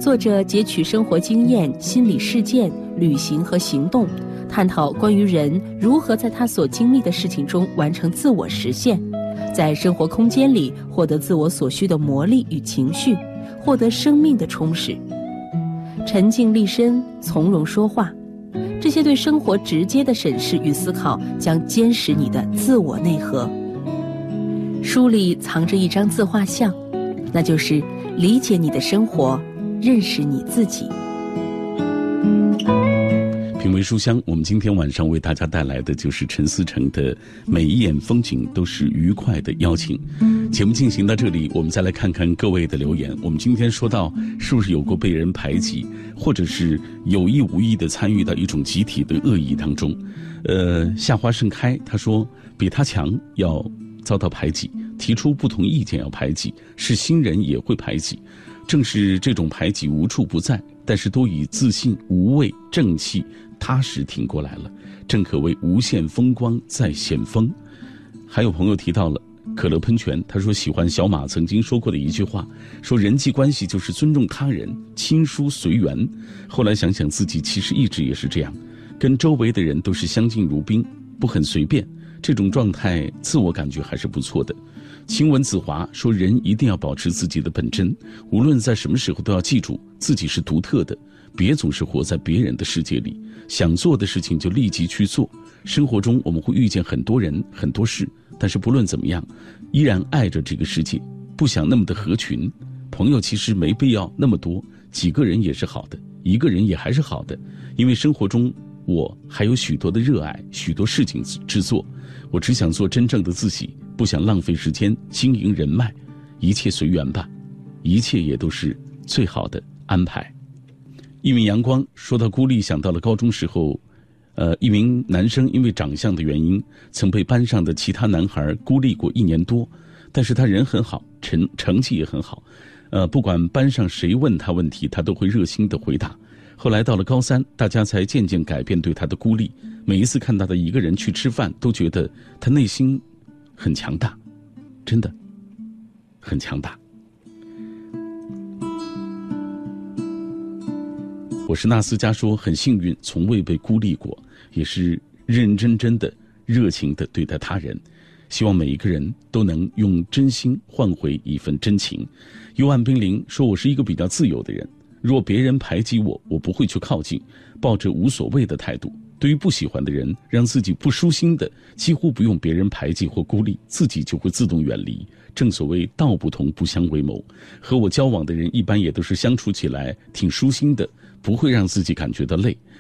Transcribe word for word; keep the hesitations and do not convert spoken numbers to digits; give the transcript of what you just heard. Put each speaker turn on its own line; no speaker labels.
作者截取生活经验、心理事件、旅行和行动，探讨关于人如何在他所经历的事情中完成自我实现，在生活空间里获得自我所需的魔力与情绪，获得生命的充实。沉静立身，从容说话，这些对生活直接的审视与思考，将坚实你的自我内核。书里藏着一张自画像，那就是理解你的生活，认识你自己。
品味书香，我们今天晚上为大家带来的就是陈思诚的《每一眼风景都是愉快的邀请》。节目进行到这里，我们再来看看各位的留言。我们今天说到，是不是有过被人排挤，或者是有意无意的参与到一种集体的恶意当中？呃，夏花盛开，他说，比他强要遭到排挤，提出不同意见要排挤，是新人也会排挤。正是这种排挤无处不在，但是都以自信、无畏、正气、踏实挺过来了，正可谓无限风光在险峰。还有朋友提到了可乐喷泉，他说喜欢小马曾经说过的一句话，说人际关系就是尊重他人，亲疏随缘。后来想想自己其实一直也是这样，跟周围的人都是相敬如宾，不很随便，这种状态自我感觉还是不错的。晴雯子华说，人一定要保持自己的本真，无论在什么时候都要记住自己是独特的，别总是活在别人的世界里，想做的事情就立即去做。生活中我们会遇见很多人很多事，但是不论怎么样，依然爱着这个世界，不想那么的合群。朋友其实没必要那么多，几个人也是好的，一个人也还是好的，因为生活中我还有许多的热爱，许多事情制作，我只想做真正的自己，不想浪费时间经营人脉，一切随缘吧，一切也都是最好的安排。一名阳光说到孤立，想到了高中时候，呃，一名男生因为长相的原因，曾被班上的其他男孩孤立过一年多，但是他人很好，成成绩也很好，呃，不管班上谁问他问题，他都会热心的回答。后来到了高三，大家才渐渐改变对他的孤立，每一次看到他一个人去吃饭，都觉得他内心很强大，真的很强大。我是纳斯加说，很幸运从未被孤立过，也是认认真真的热情的对待他人，希望每一个人都能用真心换回一份真情。幽暗冰凌说，我是一个比较自由的人，若别人排挤我，我不会去靠近，抱着无所谓的态度。对于不喜欢的人，让自己不舒心的，几乎不用别人排挤或孤立，自己就会自动远离。正所谓道不同不相为谋，和我交往的人一般也都是相处起来挺舒心的，不会让自己感觉到累。